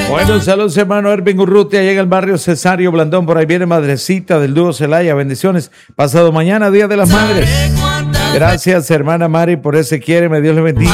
Bueno, saludos hermano Ervin Urrutia, llega el barrio Cesario Blandón, por ahí viene Madrecita del dúo Celaya, bendiciones. Pasado mañana, Día de las Madres. Gracias hermana Mari por ese quiéreme, Dios le bendiga.